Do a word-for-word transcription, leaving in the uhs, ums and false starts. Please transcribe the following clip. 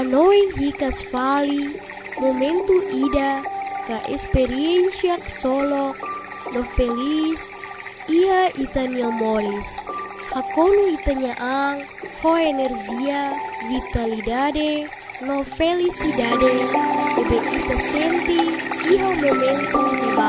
noi hikas fali momento ida ka experiência solo no feliz ia itanya moris hakono itanya ang ho energia vitalidade no felicidade ebe ita senti iho momento